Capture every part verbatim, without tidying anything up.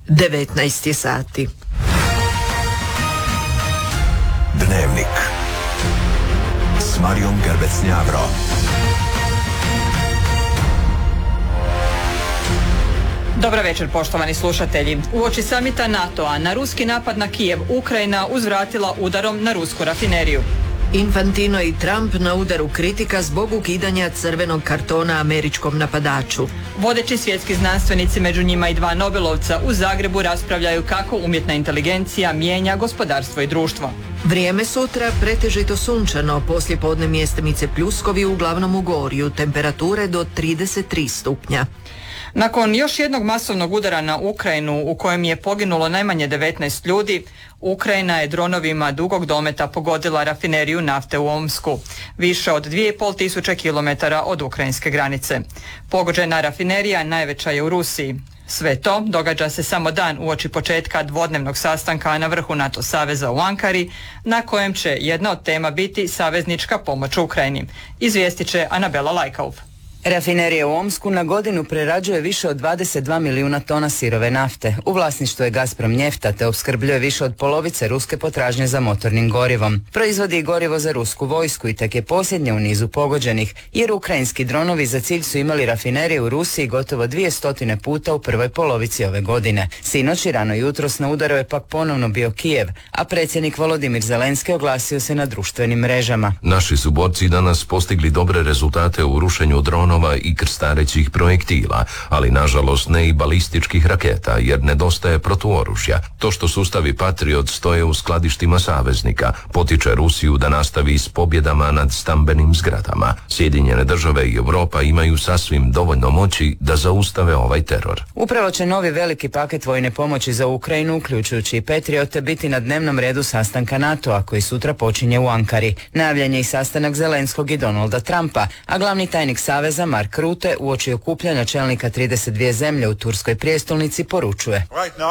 devetnaest je sati. Dnevnik s Marijom Gerbec-Njavro. Dobra večer, poštovani slušatelji. Uoči samita NATO-a na ruski napad na Kijev Ukrajina uzvratila udarom na rusku rafineriju. Infantino i Trump na udaru kritika zbog ukidanja crvenog kartona američkom napadaču. Vodeći svjetski znanstvenici, među njima i dva Nobelovca, u Zagrebu raspravljaju kako umjetna inteligencija mijenja gospodarstvo i društvo. Vrijeme sutra pretežito sunčano, poslijepodne mjestimice pljuskovi, uglavnom u Gorju, temperature do trideset tri stupnja. Nakon još jednog masovnog udara na Ukrajinu u kojem je poginulo najmanje devetnaest ljudi, Ukrajina je dronovima dugog dometa pogodila rafineriju nafte u Omsku, više od dvije i pol tisuće kilometara od ukrajinske granice. Pogođena rafinerija najveća je u Rusiji. Sve to događa se samo dan uoči početka dvodnevnog sastanka na vrhu NATO saveza u Ankari, na kojem će jedna od tema biti saveznička pomoć Ukrajini. Izvijestit će Anabela Lajkauf. Rafinerija u Omsku na godinu prerađuje više od dvadeset dva milijuna tona sirove nafte. U vlasništvu je Gazprom Njefta te opskrbljuje više od polovice ruske potražnje za motornim gorivom. Proizvodi i gorivo za rusku vojsku i tek je posljednja u nizu pogođenih, jer ukrajinski dronovi za cilj su imali rafinerije u Rusiji gotovo dvije stotine puta u prvoj polovici ove godine. Sinoć i rano jutros na udaru je pak ponovno bio Kijev, a predsjednik Volodimir Zelenski oglasio se na društvenim mrežama. Naši su borci danas postigli dobre rezultate u rušenju dronova i krstarećih projektila, ali nažalost ne i balističkih raketa, jer nedostaje protuoružja. To što sustavi Patriot stoje u skladištima saveznika potiče Rusiju da nastavi s pobjedama nad stambenim zgradama. Sjedinjene države i Europa imaju sasvim dovoljno moći da zaustave ovaj teror. Upravo će novi veliki paket vojne pomoći za Ukrajinu, uključujući i Patriote, biti na dnevnom redu sastanka NATO-a koji sutra počinje u Ankari. Najavljen je i sastanak Zelenskog i Donalda Trumpa, a glavni tajnik saveza Mark Rutte uoči okupljanja čelnika trideset dvije zemlje u turskoj prijestolnici poručuje: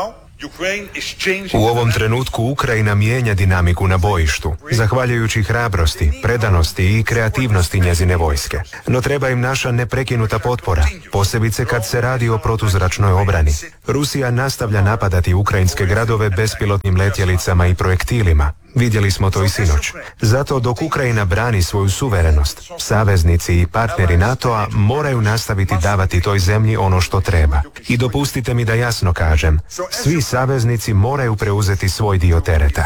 U ovom trenutku Ukrajina mijenja dinamiku na bojištu, zahvaljujući hrabrosti, predanosti i kreativnosti njezine vojske. No treba im naša neprekinuta potpora, posebice kad se radi o protuzračnoj obrani. Rusija nastavlja napadati ukrajinske gradove bespilotnim letjelicama i projektilima. Vidjeli smo to i sinoć. Zato dok Ukrajina brani svoju suverenost, saveznici i partneri NATO-a moraju nastaviti davati toj zemlji ono što treba. I dopustite mi da jasno kažem, svi saveznici moraju preuzeti svoj dio tereta.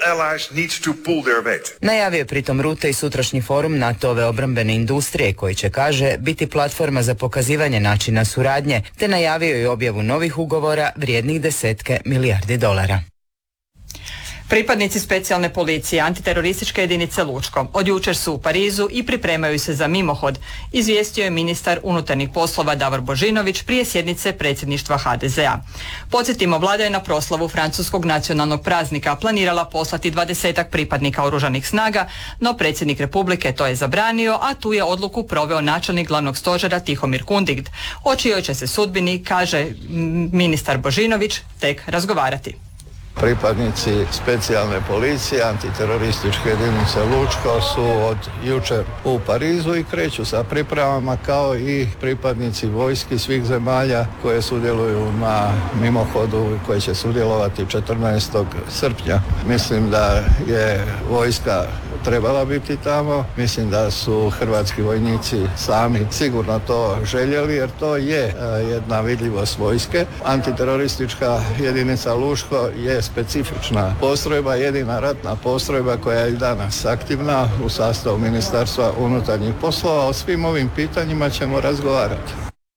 Najavio je pritom Rutte i sutrašnji forum NATO-ove obrambene industrije koji će, kaže, biti platforma za pokazivanje načina suradnje, te najavio i objavu novih ugovora vrijednih desetke milijardi dolara. Pripadnici specijalne policije antiterorističke jedinice Lučko od jučer su u Parizu i pripremaju se za mimohod, izvijestio je ministar unutarnjih poslova Davor Božinović prije sjednice predsjedništva ha de ze a. Podsjetimo, vlada je na proslavu francuskog nacionalnog praznika planirala poslati dvadesetak pripadnika oružanih snaga, no predsjednik Republike to je zabranio, a tu je odluku proveo načelnik glavnog stožera Tihomir Kundigd, o čijoj će se sudbini, kaže ministar Božinović, tek razgovarati. Pripadnici specijalne policije, antiterorističke jedinice Lučko su od jučer u Parizu i kreću sa pripremama kao i pripadnici vojski svih zemalja koje sudjeluju na mimohodu i koje će sudjelovati četrnaestog srpnja. Mislim da je vojska trebala biti tamo, mislim da su hrvatski vojnici sami sigurno to željeli jer to je jedna vidljivost vojske. Antiteroristička jedinica Lučko je specifična postrojba, jedina ratna postrojba koja je i danas aktivna u sastavu Ministarstva unutarnjih poslova. O svim ovim pitanjima ćemo razgovarati.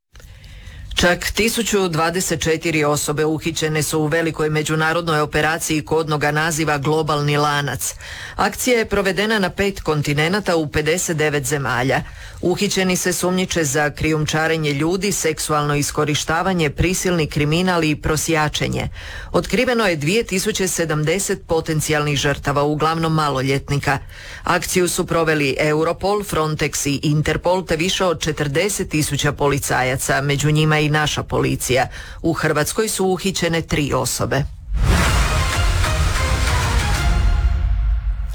Čak tisuću dvadeset četiri osobe uhićene su u velikoj međunarodnoj operaciji kodnoga naziva Globalni lanac. Akcija je provedena na pet kontinenata u pedeset devet zemalja. Uhićeni se sumnjiče za krijumčarenje ljudi, seksualno iskorištavanje, prisilni kriminal i prosjačenje. Otkriveno je dvije tisuće sedamdeset potencijalnih žrtava, uglavnom maloljetnika. Akciju su proveli Europol, Frontex i Interpol te više od četrdeset tisuća policajaca, među njima i naša policija. U Hrvatskoj su uhićene tri osobe.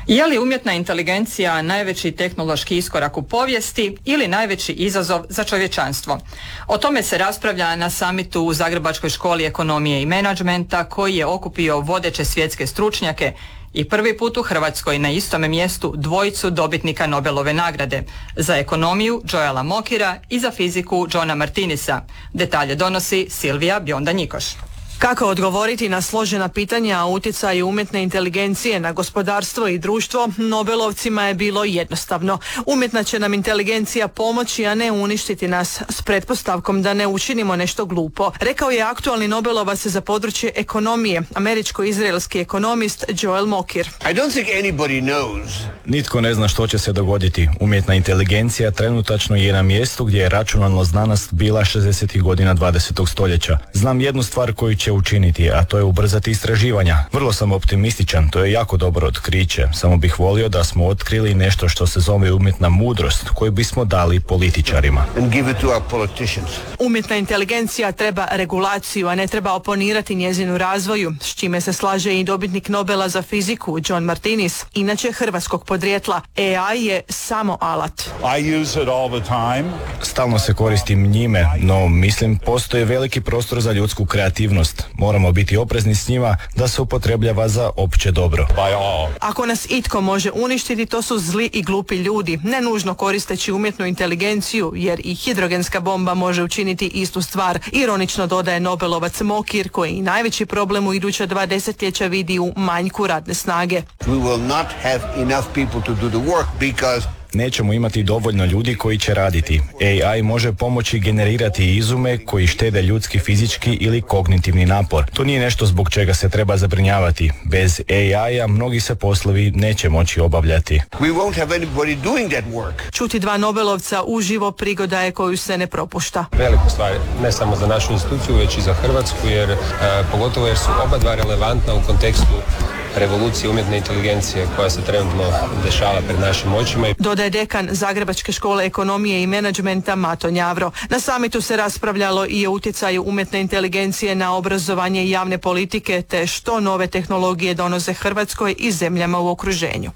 Je li umjetna inteligencija najveći tehnološki iskorak u povijesti ili najveći izazov za čovječanstvo? O tome se raspravlja na samitu u Zagrebačkoj školi ekonomije i menadžmenta koji je okupio vodeće svjetske stručnjake i prvi put u Hrvatskoj na istome mjestu dvojicu dobitnika Nobelove nagrade, za ekonomiju Joela Mokira i za fiziku Johna Martinisa. Detalje donosi Silvija Bionda-Njikoš. Kako odgovoriti na složena pitanja o utjecaju umjetne inteligencije na gospodarstvo i društvo, Nobelovcima je bilo jednostavno. Umjetna će nam inteligencija pomoći, a ne uništiti nas, s pretpostavkom da ne učinimo nešto glupo, rekao je aktualni Nobelovac za područje ekonomije, američko-izraelski ekonomist Joel Mokir. I don't think anybody knows. Nitko ne zna što će se dogoditi. Umjetna inteligencija trenutačno je na mjestu gdje je računalna znanost bila šezdesetih godina dvadesetog stoljeća. Znam jednu stvar koju će učiniti, a to je ubrzati istraživanja. Vrlo sam optimističan, to je jako dobro otkriće. Samo bih volio da smo otkrili nešto što se zove umjetna mudrost, koju bismo dali političarima. And give it to our politicians. Umjetna inteligencija treba regulaciju, a ne treba oponirati njezinu razvoju, s čime se slaže i dobitnik Nobela za fiziku John Martinis, inače hrvatskog podrijetla. A I je samo alat. I use it all the time. Stalno se koristim njime, no mislim postoji veliki prostor za ljudsku kreativnost. Moramo biti oprezni s njima da se upotrebljava za opće dobro. Ako nas itko može uništiti, to su zli i glupi ljudi, ne nužno koristeći umjetnu inteligenciju, jer i hidrogenska bomba može učiniti istu stvar, ironično dodaje Nobelovac Mokir, koji i najveći problem u iduća dva desetljeća vidi u manjku radne snage. We will not have enough people to do the work because Nećemo imati dovoljno ljudi koji će raditi. A I može pomoći generirati izume koji štede ljudski fizički ili kognitivni napor. To nije nešto zbog čega se treba zabrinjavati. Bez A I-a mnogi se poslovi neće moći obavljati. We won't have anybody doing that work. Čuti dva Nobelovca uživo prigoda je koju se ne propušta. Veliku stvar, ne samo za našu instituciju, već i za Hrvatsku, jer e, pogotovo jer su oba dva relevantna u kontekstu revolucije umjetne inteligencije koja se trenutno dešava pred našim očima. Dodaje dekan Zagrebačke škole ekonomije i menadžmenta Mato Njavro. Na samitu se raspravljalo i o utjecaju umjetne inteligencije na obrazovanje i javne politike, te što nove tehnologije donose Hrvatskoj i zemljama u okruženju.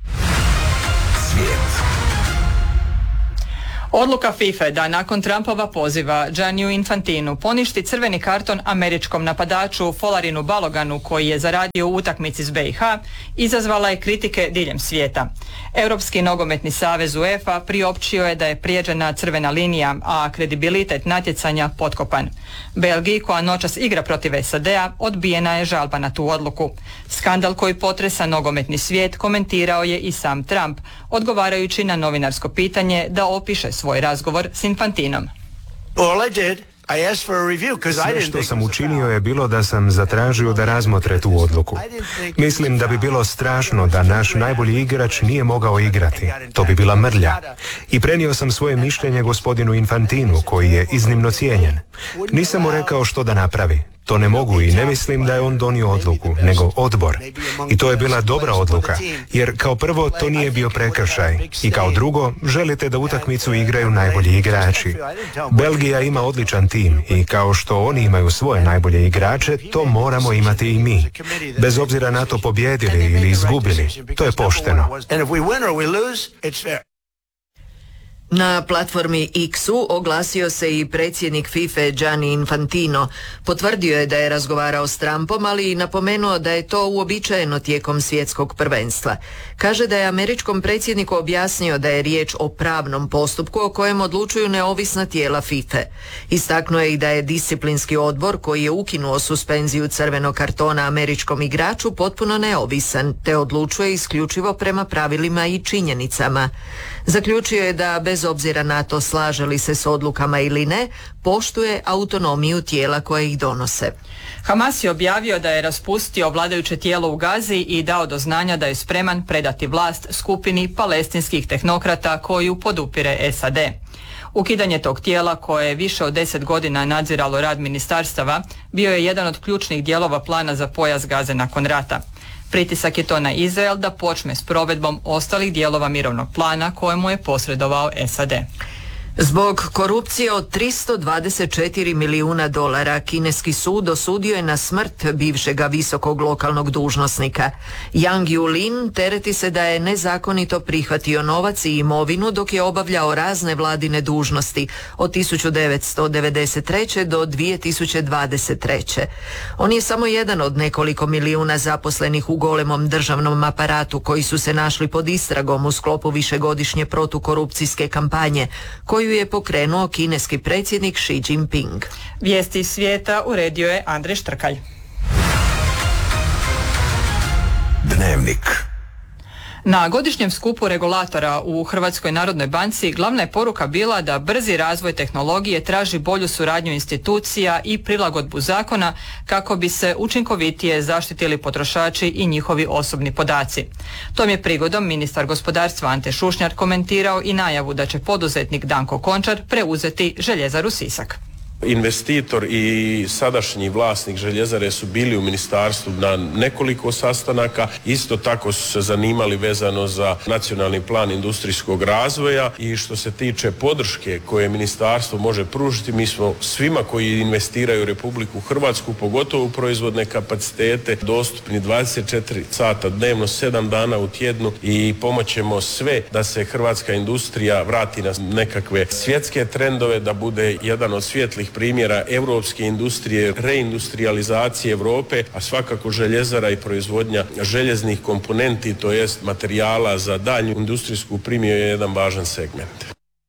Svijet. Odluka FIFA da nakon Trumpova poziva Gianniu Infantinu poništi crveni karton američkom napadaču Folarinu Baloganu koji je zaradio u utakmici s B i H izazvala je kritike diljem svijeta. Europski nogometni savez UEFA priopćio je da je prijeđena crvena linija, a kredibilitet natjecanja potkopan. Belgiji, koja noćas igra protiv S A D-a, odbijena je žalba na tu odluku. Skandal koji potresa nogometni svijet komentirao je i sam Trump, odgovarajući na novinarsko pitanje da opiše svoj razgovor s Infantinom. Sve što sam učinio je bilo da sam zatražio da razmotre tu odluku. Mislim da bi bilo strašno da naš najbolji igrač nije mogao igrati. To bi bila mrlja. I prenio sam svoje mišljenje gospodinu Infantinu, koji je iznimno cijenjen. Nisam mu rekao što da napravi. To ne mogu i ne mislim da je on donio odluku, nego odbor. I to je bila dobra odluka, jer kao prvo to nije bio prekršaj i kao drugo želite da utakmicu igraju najbolji igrači. Belgija ima odličan tim i kao što oni imaju svoje najbolje igrače, to moramo imati i mi. Bez obzira na to pobjedili ili izgubili, to je pošteno. Na platformi X-u oglasio se i predsjednik FIFA Gianni Infantino. Potvrdio je da je razgovarao s Trumpom, ali i napomenuo da je to uobičajeno tijekom svjetskog prvenstva. Kaže da je američkom predsjedniku objasnio da je riječ o pravnom postupku o kojem odlučuju neovisna tijela FIFA. Istaknuo je i da je disciplinski odbor koji je ukinuo suspenziju crvenog kartona američkom igraču potpuno neovisan, te odlučuje isključivo prema pravilima i činjenicama. Zaključio je da bez obzira na to slaže li se s odlukama ili ne, poštuje autonomiju tijela koje ih donose. Hamas je objavio da je raspustio vladajuće tijelo u Gazi i dao do znanja da je spreman predati vlast skupini palestinskih tehnokrata koju podupire S A D. Ukidanje tog tijela, koje je više od deset godina nadziralo rad ministarstava, bio je jedan od ključnih dijelova plana za pojas Gaze nakon rata. Pritisak je to na Izrael da počne s provedbom ostalih dijelova mirovnog plana kojemu je posredovao S A D. Zbog korupcije od tristo dvadeset četiri milijuna dolara kineski sud osudio je na smrt bivšega visokog lokalnog dužnosnika. Yang Yulin tereti se da je nezakonito prihvatio novac i imovinu dok je obavljao razne vladine dužnosti od tisuću devetsto devedeset treće do dvije tisuće dvadeset treće. On je samo jedan od nekoliko milijuna zaposlenih u golemom državnom aparatu koji su se našli pod istragom u sklopu višegodišnje protukorupcijske kampanje koju je pokrenuo kineski predsjednik Xi Jinping. Vijesti iz svijeta uredio je Andrej Štrkalj. Dnevnik. Na godišnjem skupu regulatora u Hrvatskoj narodnoj banci glavna je poruka bila da brzi razvoj tehnologije traži bolju suradnju institucija i prilagodbu zakona kako bi se učinkovitije zaštitili potrošači i njihovi osobni podaci. Tom je prigodom ministar gospodarstva Ante Šušnjar komentirao i najavu da će poduzetnik Danko Končar preuzeti Željezaru Sisak. Investitor i sadašnji vlasnik Željezare su bili u ministarstvu na nekoliko sastanaka, isto tako su se zanimali vezano za nacionalni plan industrijskog razvoja i što se tiče podrške koje ministarstvo može pružiti, mi smo svima koji investiraju u Republiku Hrvatsku, pogotovo u proizvodne kapacitete, dostupni dvadeset četiri sata dnevno, sedam dana u tjednu i pomoćemo sve da se hrvatska industrija vrati na nekakve svjetske trendove, da bude jedan od svjetlih primjera europske industrije, reindustrializacije Europe, a svakako željezara i proizvodnja željeznih komponenti, to jest materijala za daljnju industrijsku primjenu je jedan važan segment.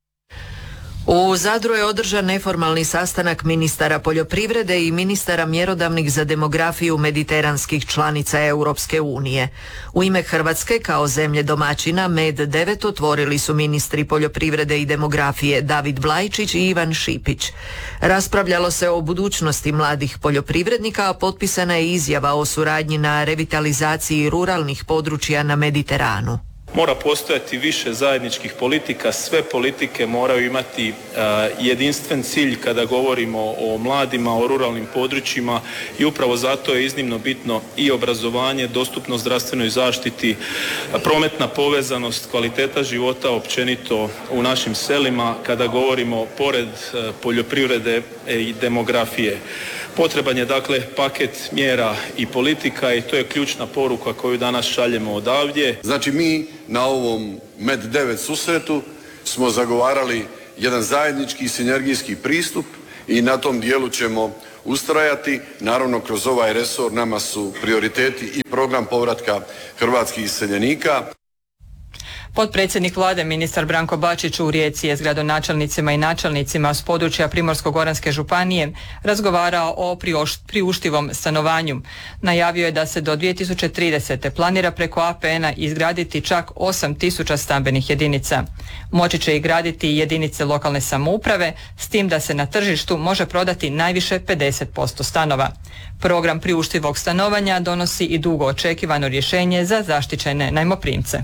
U Zadru je održan neformalni sastanak ministara poljoprivrede i ministara mjerodavnih za demografiju mediteranskih članica Europske unije. U ime Hrvatske kao zemlje domaćina Med devet otvorili su ministri poljoprivrede i demografije David Vlajčić i Ivan Šipić. Raspravljalo se o budućnosti mladih poljoprivrednika, a potpisana je izjava o suradnji na revitalizaciji ruralnih područja na Mediteranu. Mora postojati više zajedničkih politika, sve politike moraju imati uh, jedinstven cilj kada govorimo o mladima, o ruralnim područjima i upravo zato je iznimno bitno i obrazovanje, dostupnost zdravstvenoj zaštiti, prometna povezanost, kvaliteta života općenito u našim selima kada govorimo pored uh, poljoprivrede i demografije. Potreban je dakle paket mjera i politika i to je ključna poruka koju danas šaljemo odavdje. Znači mi na ovom Med devet susretu smo zagovarali jedan zajednički sinergijski pristup i na tom dijelu ćemo ustrajati. Naravno kroz ovaj resor nama su prioriteti i program povratka hrvatskih iseljenika. Potpredsjednik vlade ministar Branko Bačić u Rijeci je s gradonačelnicima i načelnicima s područja Primorsko-goranske županije razgovarao o priuštivom stanovanju. Najavio je da se do dvije tisuće tridesete planira preko A P N-a izgraditi čak osam tisuća stambenih jedinica. Moći će ih graditi i jedinice lokalne samouprave, s tim da se na tržištu može prodati najviše pedeset posto stanova. Program priuštivog stanovanja donosi i dugo očekivano rješenje za zaštićene najmoprimce.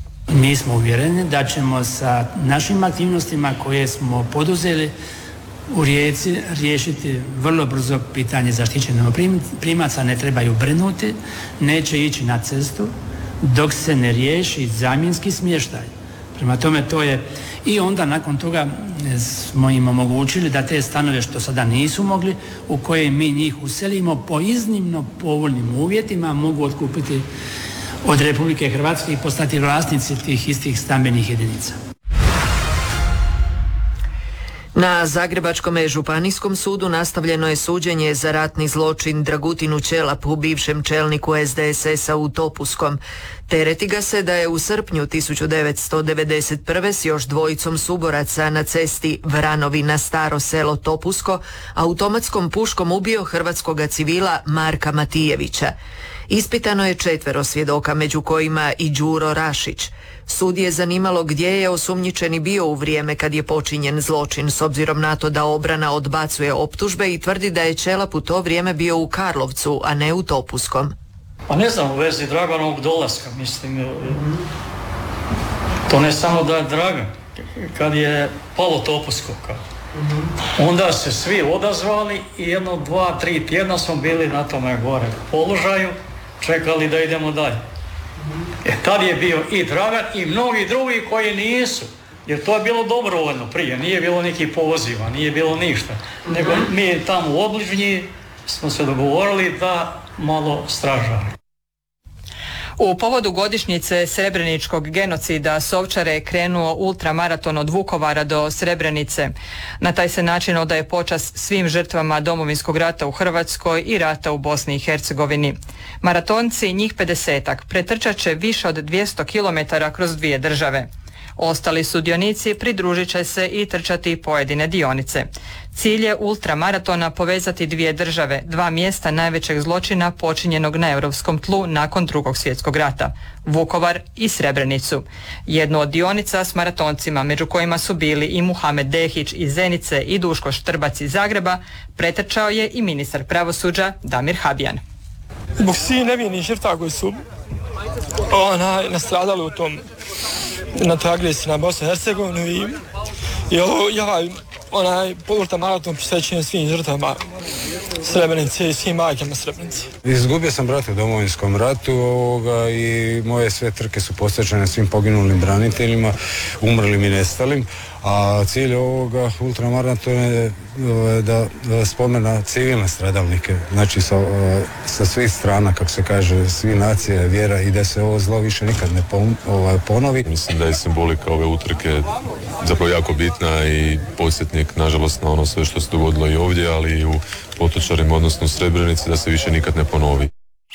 Mi smo uvjereni da ćemo sa našim aktivnostima koje smo poduzeli u Rijeci riješiti vrlo brzo pitanje zaštićenih najmoprimaca, ne trebaju brinuti, neće ići na cestu dok se ne riješi zamjenski smještaj. Prema tome to je i onda nakon toga smo im omogućili da te stanove što sada nisu mogli, u koje mi njih uselimo po iznimno povoljnim uvjetima mogu otkupiti od Republike Hrvatske i postati vlasnici tih istih stambenih jedinica. Na Zagrebačkom županijskom sudu nastavljeno je suđenje za ratni zločin Dragutinu Ćelapu, bivšem čelniku S D S S-a u Topuskom. Tereti ga se da je u srpnju tisuću devetsto devedeset prve s još dvojicom suboraca na cesti Vranovina Staro selo Topusko automatskom puškom ubio hrvatskoga civila Marka Matijevića. Ispitano je četvero svjedoka, među kojima i Đuro Rašić. Sud je zanimalo gdje je osumnjičeni bio u vrijeme kad je počinjen zločin, s obzirom na to da obrana odbacuje optužbe i tvrdi da je Ćelap u to vrijeme bio u Karlovcu, a ne u Topuskom. Pa ne znam, u vezi Draganovog dolaska, mislim, to ne samo da je Dragan, kad je palo Topusko, onda se svi odazvali i jedno, dva, tri tjedna smo bili na tome gore položaju, čekali da idemo dalje. E tad je bio i Dragan i mnogi drugi koji nisu Jer to je bilo dobrovoljno prije, nije bilo nekih poziva, nije bilo ništa. Nego mi tamo u obližnji smo se dogovorili da malo stražari. U povodu godišnjice Srebreničkog genocida s Ovčare je krenuo ultramaraton od Vukovara do Srebrenice. Na taj se način odaje počast svim žrtvama Domovinskog rata u Hrvatskoj i rata u Bosni i Hercegovini. Maratonci, njih pedesetak, pretrčat će više od dvjesto kilometara kroz dvije države. Ostali sudionici pridružit će se i trčati pojedine dionice. Cilj je ultramaratona povezati dvije države, dva mjesta najvećeg zločina počinjenog na europskom tlu nakon Drugog svjetskog rata, Vukovar i Srebrenicu. Jednu od dionica s maratoncima, među kojima su bili i Muhamed Dehić iz Zenice i Duško Štrbac iz Zagreba, pretrčao je i ministar pravosuđa Damir Habijan. Zbog svih nevinih žrtava koji su onaj, nastradali u tom na toj agresiji na Bosnu i Hercegovinu i, i ovo, ja, onaj ultramaraton posvećen svim žrtvama Srebrenice i svim majkama Srebrenice. Izgubio sam brata u Domovinskom ratu ovoga, i moje sve trke su posvećene svim poginulim braniteljima, umrlim i nestalim, a cilj ovoga ultramaratona je da, da spomena civilne stradalnike, znači sa, sa svih strana, kako se kaže, svi nacija, vjera, i da se ovo zlo više nikad ne ponovi. Mislim da je simbolika ove utrke zapravo jako bitna i podsjetnik, nažalost, na ono sve što se dogodilo i ovdje, ali i u Potočarima, odnosno u Srebrenici, da se više nikad ne ponovi.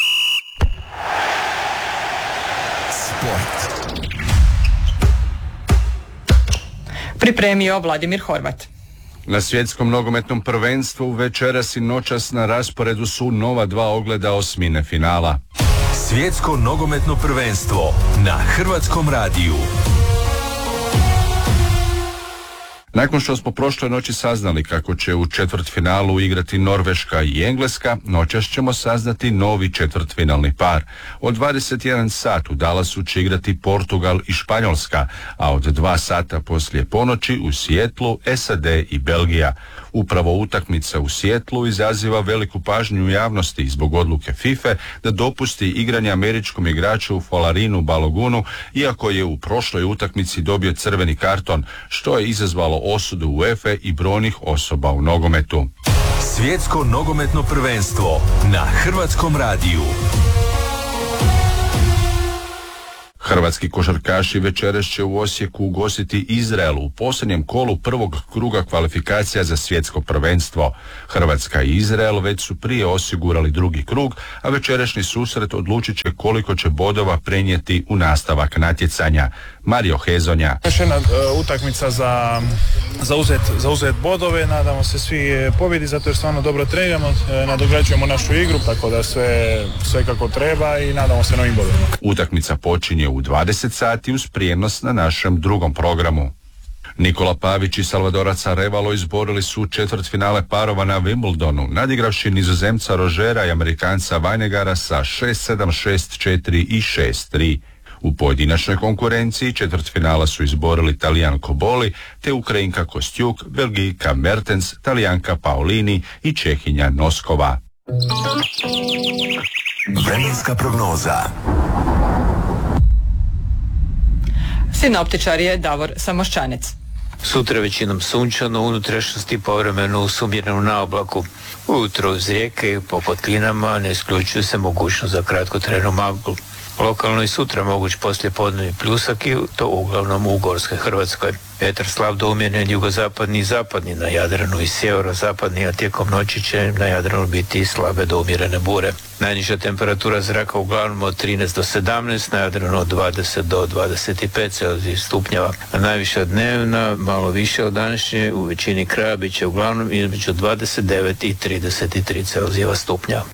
Sport. Pripremio Vladimir Horvat. Na svjetskom nogometnom prvenstvu večeras i noćas na rasporedu su nova dva ogleda osmine finala. Svjetsko nogometno prvenstvo na Hrvatskom radiju. Nakon što smo prošle noći saznali kako će u četvrtfinalu igrati Norveška i Engleska, noćas ćemo saznati novi četvrtfinalni par. Od dvadeset jedan sat u Dallasu će igrati Portugal i Španjolska, a od dva sata poslije ponoći u Sijetlu S A D i Belgija. Upravo utakmica u Sijetlu izaziva veliku pažnju javnosti zbog odluke FIFA da dopusti igranje američkom igraču Folarinu Balogunu, iako je u prošloj utakmici dobio crveni karton, što je izazvalo osudu UEFA i brojnih osoba u nogometu. Svjetsko nogometno prvenstvo na Hrvatskom radiju. Hrvatski košarkaši večeras će u Osijeku ugostiti Izrael u posljednjem kolu prvog kruga kvalifikacija za svjetsko prvenstvo. Hrvatska i Izrael već su prije osigurali drugi krug, a večerašnji susret odlučit će koliko će bodova prenijeti u nastavak natjecanja. Mario Hezonja. Još jedna uh, utakmica za, za, uzet, za uzet bodove, nadamo se svi pobjedi zato jer stvarno dobro treniramo, uh, nadograđujemo našu igru, tako da sve, sve kako treba i nadamo se novim bodovima. Utakmica počinje u dvadeset sati uz prijenos na našem drugom programu. Nikola Pavić i Salvadorac Arevalo izborili su četvrtfinale parova na Wimbledonu, nadigravši Nizozemca Rožera i Amerikanca Vajnegara sa šest sedam, šest četiri i šest tri. U pojedinačnoj konkurenciji četvrtfinala su izborili Talijan Koboli te Ukrajinka Kostjuk, Belgijka Mertens, Talijanka Paolini i Čehinja Noskova. Vremenska prognoza. Sinoptičar je Davor Samoščanec. Sutra većinom sunčano, u unutrašnjosti povremeno usumjereno na oblaku. Ujutro uz rijeke i po potlinama ne isključuju se mogućnost za kratkotrajnu maglu. Lokalno i sutra moguć poslijepodnevni pljusak i to uglavnom u Gorskoj Hrvatskoj. Vjetar slab do umjeren jugozapadni i zapadni na Jadranu i sjeverozapadni, a tijekom noći će na Jadranu biti slabe do umjerene bure. Najniža temperatura zraka uglavnom od trinaest do sedamnaest, na Jadranu od dvadeset do dvadeset pet stupnjeva. A najviša dnevna, malo više od današnje, u većini kraja bit će uglavnom između dvadeset devet i trideset tri Celzijeva stupnja.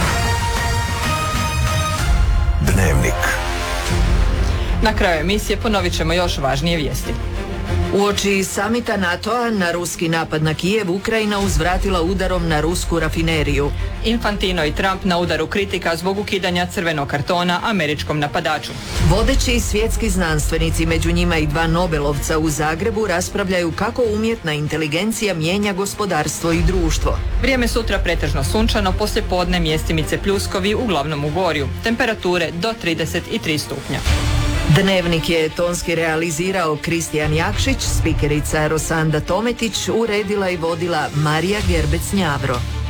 Dnevnik. Na kraju emisije ponovit ćemo još važnije vijesti. Uoči samita NATO-a na ruski napad na Kijev, Ukrajina uzvratila udarom na rusku rafineriju. Infantino i Trump na udaru kritika zbog ukidanja crvenog kartona američkom napadaču. Vodeći svjetski znanstvenici, među njima i dva Nobelovca u Zagrebu, raspravljaju kako umjetna inteligencija mijenja gospodarstvo i društvo. Vrijeme sutra pretežno sunčano, poslije podne mjestimice pljuskovi, uglavnom u Gorju. Temperature do trideset tri stupnja. Dnevnik je tonski realizirao Kristijan Jakšić, spikerica Rosanda Tometić, uredila i vodila Marija Gerbec-Njavro.